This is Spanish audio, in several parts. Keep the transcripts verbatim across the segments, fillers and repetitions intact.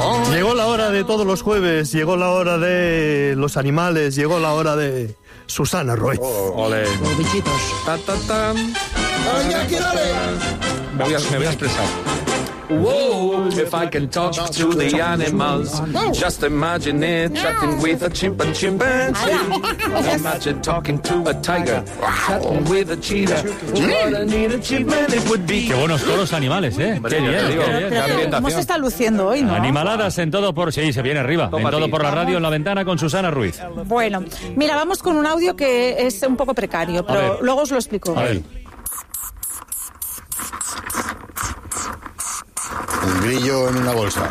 Llegó la hora de todos los jueves, llegó la hora de los animales, llegó la hora de Susana Ruiz. Oh, ole. Los bichitos. Ta, ta, ta. ¡Ay, aquí, dale! Me voy a, me voy a expresar. Whoa, if I can talk to the animals, just imagine it, chatting with a chimp and chimpanzee. Imagine talking to a tiger, chatting with a cheetah. What a neat achievement it would be. Qué buenos toros animales, ¿eh? Qué bien, qué bien. Pero ¿cómo se está luciendo hoy, no? Animaladas en todo por... Sí, se viene arriba. En todo por la radio, en la ventana, con Susana Ruiz. Bueno, mira, vamos con un audio que es un poco precario, pero luego os lo explico. A ver. Un grillo en una bolsa.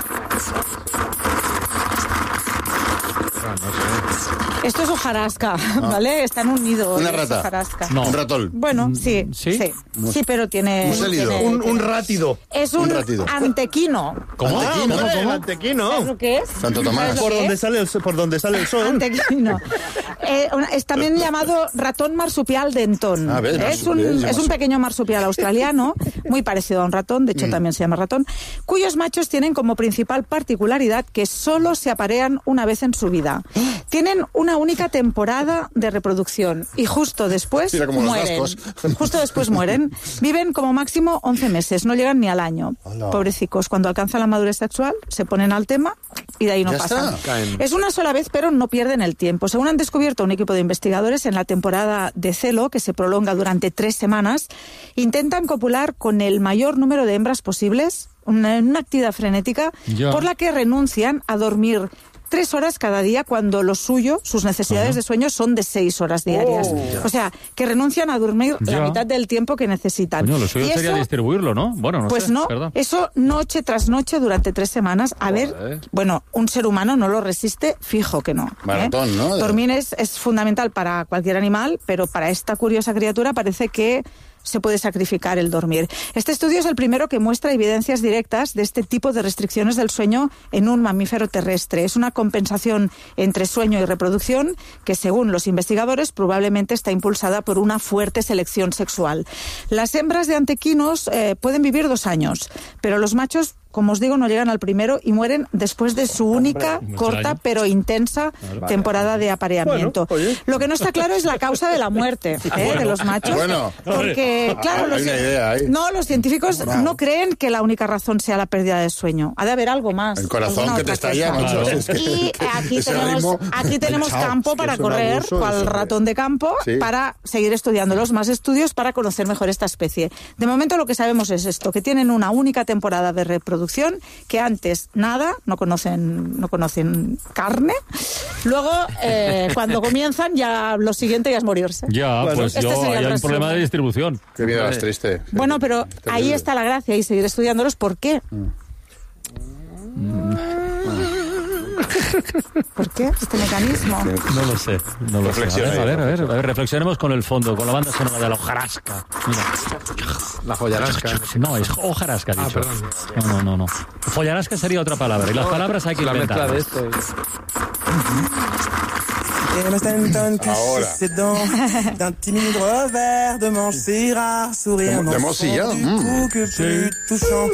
Esto es hojarasca, ¿vale? Está en un nido. ¿Una es rata? Hojarasca. No. ¿Un ratón? Bueno, sí. ¿Sí? Sí, sí, pero tiene... Un célido. tiene- Un, un rátido. Es un, un ratido. antequino. ¿Cómo? Antequino. ¿Cómo? ¿Cómo? Antequino. ¿Sabes lo que es? Santo Tomás. ¿Sabes lo Por que donde es? sale el, por donde sale el sol. Antequino. Eh, una- es también llamado ratón marsupial dentón. Ah, ves, es, marsupial, un, llama es un así. pequeño marsupial australiano, muy parecido a un ratón, de hecho también se llama ratón, cuyos machos tienen como principal particularidad que solo se aparean una vez en su vida. Tienen una única temporada de reproducción y justo después Mira, como los mueren. vascos. Justo después mueren. Viven como máximo once meses, no llegan ni al año. Hola. Pobrecicos, cuando alcanzan la madurez sexual se ponen al tema y de ahí no Ya pasan. está. Caen. Es una sola vez, pero no pierden el tiempo. Según han descubierto un equipo de investigadores en la temporada de celo, que se prolonga durante tres semanas, intentan copular con el mayor número de hembras posibles, una, una actividad frenética, Ya. por la que renuncian a dormir tres horas cada día cuando lo suyo, sus necesidades de sueño son de seis horas diarias. O sea, que renuncian a dormir Ya. la mitad del tiempo que necesitan. Coño, lo suyo Y sería eso- distribuirlo, ¿no? Bueno, no pues sé, no, ¿verdad? eso noche tras noche durante tres semanas. A ver, bueno, un ser humano no lo resiste, fijo que no. ¿eh? Maratón, ¿no? Dormir es, es fundamental para cualquier animal, pero para esta curiosa criatura parece que se puede sacrificar el dormir. Este estudio es el primero que muestra evidencias directas de este tipo de restricciones del sueño en un mamífero terrestre. Es una compensación entre sueño y reproducción que, según los investigadores, probablemente está impulsada por una fuerte selección sexual. Las hembras de antequinos eh, pueden vivir dos años, pero los machos, como os digo, no llegan al primero y mueren después de su única, corta años. pero intensa temporada de apareamiento. Bueno, oye. Lo que no está claro es la causa de la muerte ¿eh? de los machos. Bueno. Porque, claro, Hay los, una idea ahí. no, los científicos no creen que la única razón sea la pérdida de sueño. Ha de haber algo más. El corazón alguna que otra te estalla, cosa. macho. Claro. Es que- Y que aquí ese tenemos, ritmo- aquí tenemos Chao, campo es que para es un correr, abuso cual eso. ratón de campo, Sí. para seguir estudiándolos, más estudios para conocer mejor esta especie. De momento lo que sabemos es esto, que tienen una única temporada de reproducción, que antes nada, no conocen, no conocen carne. Luego, eh, cuando comienzan, ya lo siguiente ya es morirse. Ya, Bueno, pues este yo, sería el hay un resumen. problema de distribución. Qué vida más triste. Bueno, pero Terrible. ahí está la gracia y seguir estudiándolos. ¿Por qué? ¿Por qué este mecanismo? No lo sé, no lo sé. A Reflexiona ver, a ahí, ver, a ver, a ver, reflexionemos con el fondo, con la banda sonora de la hojarasca. Mira. La follarasca. No, es hojarasca, Ah, dicho. perdón. No, no, no, no. Follarasca sería otra palabra, y las palabras hay que La mezcla de inventarlas. esto. Et le stenton touche Ahora. ses dents d'un timide revers de manche, ses rares sourires De- de Mosilla, du mm. coup que plus touchant.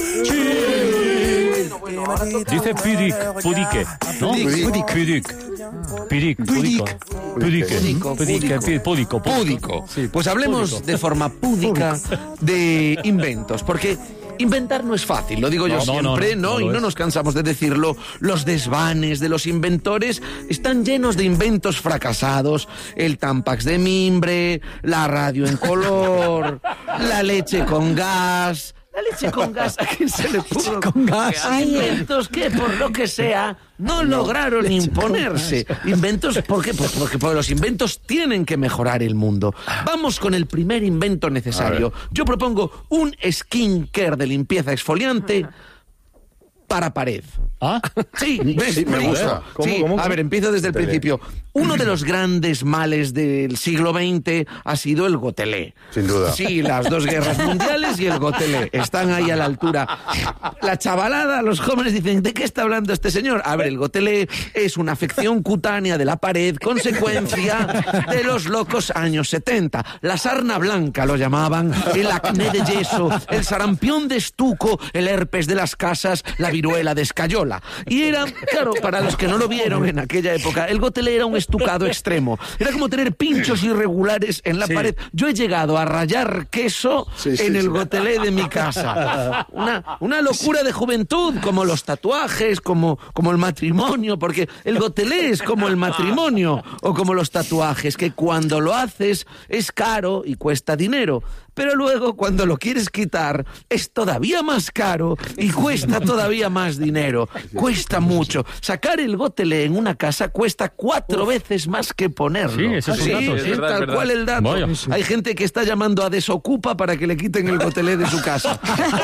Dice pudic, pudique, ¿no? Pudic. Pudic. Pudic, pudico. Pudique. Púdico, Pudique, pi- púdico. Púdico. Sí, Pues hablemos púdico. de forma púdica de inventos, porque inventar no es fácil, lo digo yo No, no, siempre, no, no, ¿no? no Y lo no es. nos cansamos de decirlo. Los desvanes de los inventores están llenos de inventos fracasados. El Tampax de mimbre, la radio en color, la leche con gas. La leche con gas, ¿a quién se le pudo? con gas. Ay, eh. Inventos que, por lo que sea, no lograron imponerse. Inventos, ¿por qué? Pues porque, porque los inventos tienen que mejorar el mundo. Vamos con el primer invento necesario. Yo propongo un skincare de limpieza exfoliante para pared. ¿Ah? Sí, ¿ves? Sí, me Sí. gusta. ¿Cómo, Sí, cómo, a cómo? ver, empiezo desde el Dale. principio. Uno de los grandes males del siglo veinte ha sido el gotelé. Sin duda. Sí, las dos guerras mundiales y el gotelé están ahí a la altura. La chavalada, los jóvenes dicen, ¿de qué está hablando este señor? A ver, el gotelé es una afección cutánea de la pared, consecuencia de los locos años setenta. La sarna blanca lo llamaban, el acné de yeso, el sarampión de estuco, el herpes de las casas, la viruela de escayola. Y era, claro, para los que no lo vieron en aquella época, el gotelé era un estucado extremo. Era como tener pinchos irregulares en la sí. pared. Yo he llegado a rayar queso sí, sí, en el sí. gotelé de mi casa. Una, una locura de juventud, como los tatuajes, como, como el matrimonio, porque el gotelé es como el matrimonio o como los tatuajes, que cuando lo haces es caro y cuesta dinero. Pero luego, cuando lo quieres quitar, es todavía más caro y cuesta todavía más dinero. Cuesta mucho. Sacar el gotelé en una casa cuesta cuatro veces más que ponerlo. Sí, ese es un sí, dato. Es Sí, verdad, tal cual el dato. Vaya. Hay gente que está llamando a Desocupa para que le quiten el gotelé de su casa.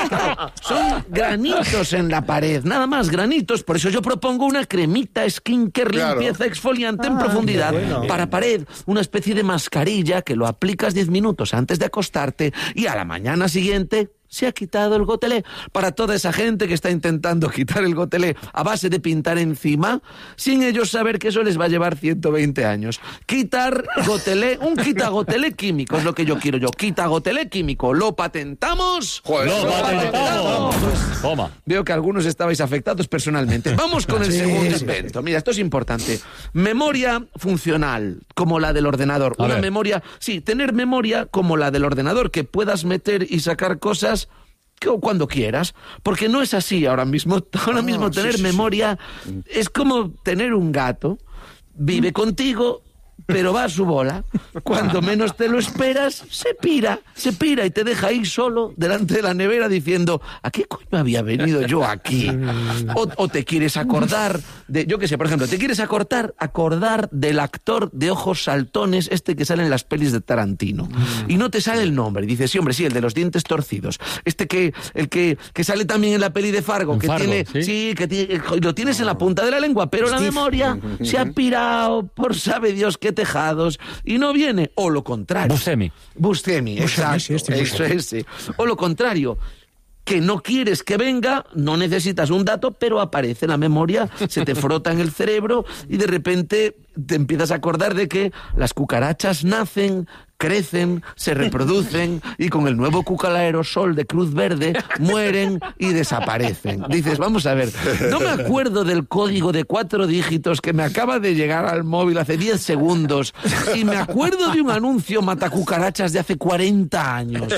Son granitos en la pared, nada más, granitos. Por eso yo propongo una cremita skincare Claro. limpieza exfoliante en Ah, profundidad bueno. para pared. Una especie de mascarilla que lo aplicas diez minutos antes de acostarte y a la mañana siguiente se ha quitado el gotelé. Para toda esa gente que está intentando quitar el gotelé a base de pintar encima, sin ellos saber que eso les va a llevar ciento veinte años. Quitar gotelé, un quitagotelé químico es lo que yo quiero yo. Quitagotelé químico. ¿Lo patentamos? Joder, ¡Lo patentamos! Toma. Veo que algunos estabais afectados personalmente. Vamos con el Sí, segundo sí. invento. Mira, esto es importante. Memoria funcional, como la del ordenador. A Una ver. memoria, sí, tener memoria como la del ordenador, que puedas meter y sacar cosas que- cuando quieras, porque no es así ahora mismo. Ahora mismo tener sí, sí, memoria es como tener un gato, vive contigo, pero va a su bola. Cuando menos te lo esperas, se pira, se pira y te deja ahí solo delante de la nevera diciendo, ¿a qué coño había venido yo aquí? O, o te quieres acordar de, yo qué sé, por ejemplo, te quieres acordar, acordar del actor de ojos saltones, este que sale en las pelis de Tarantino. Y no te sale el nombre. Y dices, sí, hombre, sí, el de los dientes torcidos. Este que, el que, que sale también en la peli de Fargo, En que Fargo, tiene, ¿sí? sí, que tiene- lo tienes en la punta de la lengua, pero la memoria se ha pirado por sabe Dios qué tejados y no viene. O lo contrario. Buscemi. Buscemi, exacto. sí, este Eso es. Sí. O lo contrario, que no quieres que venga, no necesitas un dato, pero aparece en la memoria, se te frota en el cerebro y de repente te empiezas a acordar de que las cucarachas nacen, crecen, se reproducen y con el nuevo Cucal Aerosol de Cruz Verde mueren y desaparecen. Dices, vamos a ver, no me acuerdo del código de cuatro dígitos que me acaba de llegar al móvil hace diez segundos y me acuerdo de un anuncio matacucarachas de hace cuarenta años.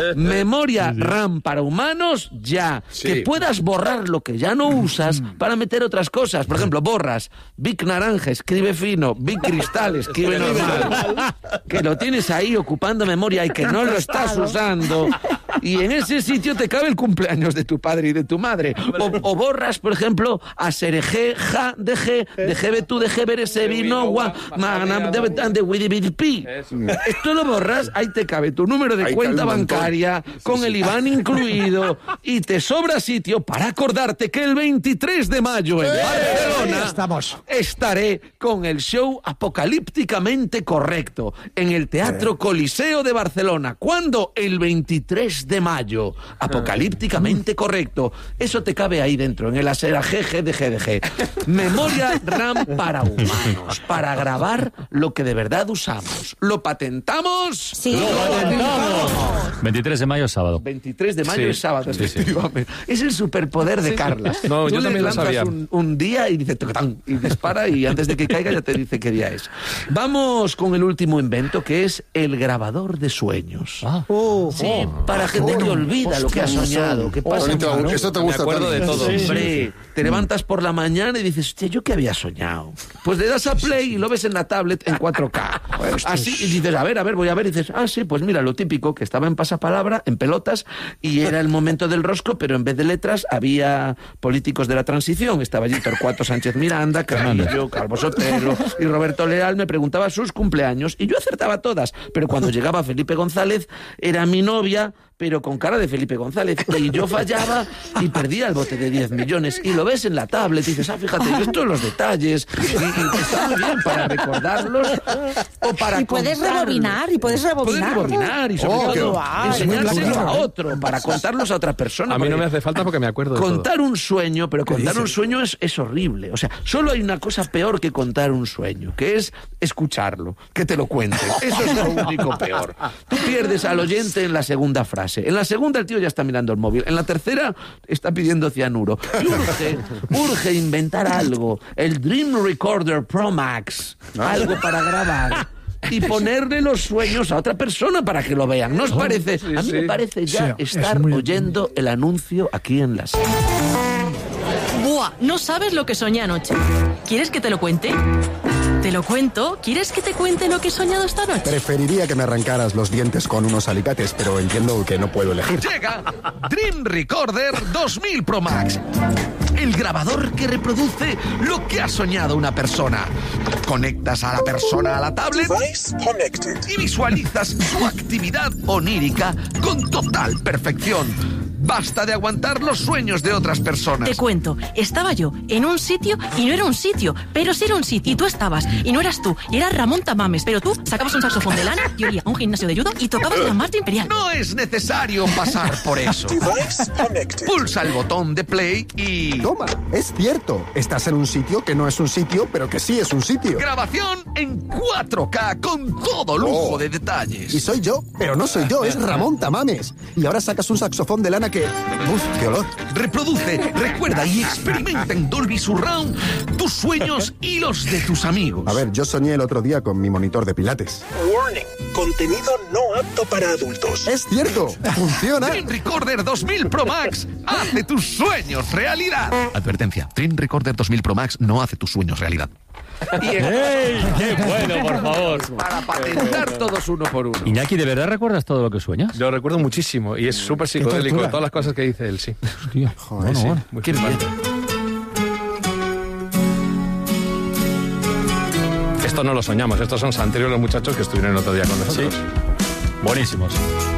Memoria RAM para humanos, ya. Sí. Que puedas borrar lo que ya no usas para meter otras cosas. Por ejemplo, borras Vic Naranja, escribe fino, Vic Cristal, escribe normal. Que lo tienes ahí ocupando memoria y que no lo estás usando. Y en ese sitio te cabe el cumpleaños de tu padre y de tu madre. O, o borras, por ejemplo, a Serege, Ja, de G, de G, tú, de G, Berese, Vino, Gua, Magnam, de Betan, de Widibidpi. Esto lo borras, ahí te cabe tu número de Ahí cuenta cabe un montón. bancaria, con el I B A N incluido, y te sobra sitio para acordarte que el veintitrés de mayo en Barcelona estamos. estaré con el show Apocalípticamente Correcto en el Teatro Coliseo de Barcelona. ¿Cuándo? El veintitrés de mayo. Apocalípticamente Correcto. Eso te cabe ahí dentro, en el Asera G G de G D G. Memoria RAM para humanos, para grabar lo que de verdad usamos. ¿Lo patentamos? Sí. ¡Lo patentamos! veintitrés de mayo, sábado. veintitrés de mayo Sí, es sábado, sí, sí. efectivamente. Es el superpoder de Carlas. Tú le No, yo también lo lanzas sabía. Un, un día y dice tocatán, y dispara y antes de que caiga ya te dice qué día es. Vamos con el último invento, que es el grabador de sueños. Ah. Oh, Sí, para gente que olvida lo que ha soñado, que pasa. Bonito, ¿no? esto te Me gusta acuerdo también. de todo. Sí, sí, Hombre, te levantas por la mañana y dices, hostia, ¿yo qué había soñado? Pues le das a play y lo ves en la tablet en cuatro K. Así, y dices, a ver, a ver, voy a ver, y dices, ah, sí, pues mira, lo típico, que estaba en pasapalabra, en pelotas, y era el momento del rosco, pero en vez de letras había políticos de la transición. Estaba allí Torcuato Sánchez Miranda, Carrillo, Calvo Sotelo y Roberto Leal. Me preguntaba sus cumpleaños y yo acertaba todas, pero cuando llegaba Felipe González era mi novia, pero con cara de Felipe González. Y yo fallaba y perdía el bote de diez millones. Y lo ves en la tablet y dices, ah, fíjate, yo esto los detalles. Y, y está muy bien para recordarlos o para Y puedes contarlos. rebobinar, y puedes rebobinar. Puedes rebobinar y sobre Oh, todo qué guay. enseñárselo Muy a blanco. otro, para contarlos a otra persona. A mí no porque me hace falta porque me acuerdo de todo. Contar un sueño, pero contar dices? un sueño es, es horrible. O sea, solo hay una cosa peor que contar un sueño, que es escucharlo, que te lo cuenten. Eso es lo único peor. Tú pierdes al oyente en la segunda frase. En la segunda el tío ya está mirando el móvil. En la tercera está pidiendo cianuro. Y urge, urge inventar algo. El Dream Recorder Pro Max. Algo para grabar. Y ponerle los sueños a otra persona para que lo vean. ¿No os parece? A mí me parece ya Sí, es estar muy- oyendo el anuncio aquí en la serie. Buah, no sabes lo que soñé anoche. ¿Quieres que te lo cuente? ¿Te lo cuento? ¿Quieres que te cuente lo que he soñado esta noche? Preferiría que me arrancaras los dientes con unos alicates, pero entiendo que no puedo elegir. Llega Dream Recorder dos mil Pro Max. El grabador que reproduce lo que ha soñado una persona. Conectas a la persona a la tablet y visualizas su actividad onírica con total perfección. Basta de aguantar los sueños de otras personas. Te cuento, estaba yo en un sitio y no era un sitio, pero sí era un sitio. Y tú estabas, y no eras tú, y era Ramón Tamames. Pero tú sacabas un saxofón de lana, yo iría a un gimnasio de judo y tocabas la marcha imperial. No es necesario pasar por eso. Pulsa el botón de play y... Toma, es cierto. Estás en un sitio que no es un sitio, pero que sí es un sitio. Grabación en cuatro K con todo lujo Oh. de detalles. Y soy yo, pero no soy yo, es Ramón Tamames. Y ahora sacas un saxofón de lana que... ¡Uf, qué olor! Reproduce, recuerda y experimenta en Dolby Surround tus sueños y los de tus amigos. A ver, yo soñé el otro día con mi monitor de pilates. Warning, contenido no apto para adultos. ¡Es cierto! ¡Funciona! Dream Recorder dos mil Pro Max hace tus sueños realidad. Advertencia, Dream Recorder dos mil Pro Max no hace tus sueños realidad. Y en- ¡Ey! ¡Qué bueno, por favor! para patentar todos uno por uno. Iñaki, ¿de verdad recuerdas todo lo que sueñas? Yo recuerdo muchísimo y es súper psicodélico, tortura. todas las cosas que dice él, sí. Hostia, Joder, bueno, sí. bueno. Muy Qué flipante. Esto no lo soñamos, estos son Santerio y los muchachos que estuvieron el otro día con nosotros. Buenísimos.